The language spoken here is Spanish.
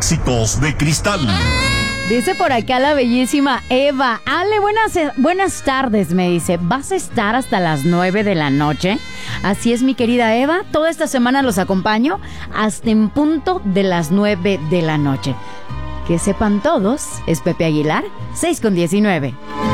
éxitos de Cristal. Dice por acá la bellísima Eva. Ale, buenas tardes, me dice. ¿Vas a estar hasta las 9 de la noche? Así es, mi querida Eva. Toda esta semana los acompaño hasta en punto de las 9 de la noche. Que sepan todos, es Pepe Aguilar, 6:19.